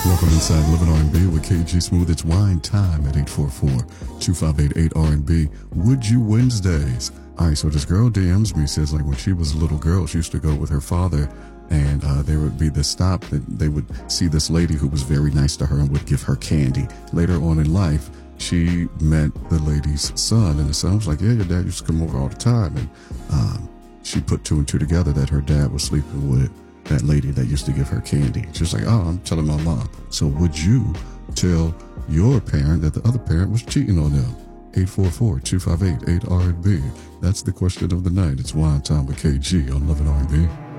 Welcome inside Living R&B with KG Smooth. It's wine time at 844-258-8RB. Would you Wednesdays? All right, so this girl DMs me, says like when she was a little girl, she used to go with her father, and there would be this stop that they would see this lady who was very nice to her and would give her candy. Later on in life, she met the lady's son, and the son was like, yeah, your dad used to come over all the time. And she put two and two together that her dad was sleeping with that lady that used to give her candy. She was like, oh, I'm telling my mom. So would you tell your parent that the other parent was cheating on them? 844-258-8RB. That's the question of the night. It's wine time with KG on Lovin' R&B.